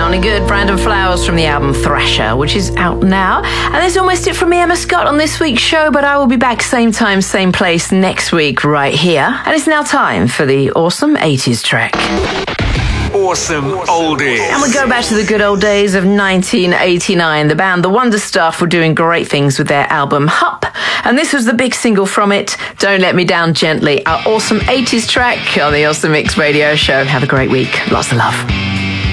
Sounding good. Brandon Flowers from the album Thrasher, which is out now. And that's almost it from me, Emma Scott, on this week's show, but I will be back same time, same place next week right here. And it's now time for the awesome 80s track. Awesome oldies. And we go back to the good old days of 1989. The band The Wonder Stuff were doing great things with their album Hup. And this was the big single from it, Don't Let Me Down Gently, our awesome 80s track on the Awesome Mix Radio Show. Have a great week. Lots of love.